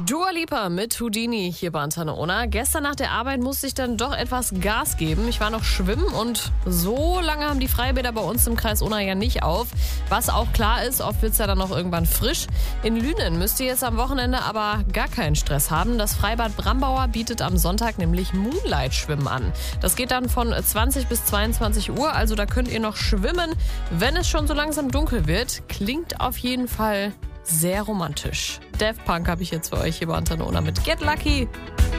Dua Lipa mit Houdini hier bei Antenne Ona. Gestern nach der Arbeit musste ich dann doch etwas Gas geben. Ich war noch schwimmen und so lange haben die Freibäder bei uns im Kreis Ona ja nicht auf. Was auch klar ist, oft wird es ja dann noch irgendwann frisch. In Lünen müsst ihr jetzt am Wochenende aber gar keinen Stress haben. Das Freibad Brambauer bietet am Sonntag nämlich Moonlight-Schwimmen an. Das geht dann von 20 bis 22 Uhr, also da könnt ihr noch schwimmen, wenn es schon so langsam dunkel wird. Klingt auf jeden Fall sehr romantisch. Daft Punk habe ich jetzt für euch hier bei Antenne Ona mit Get Lucky.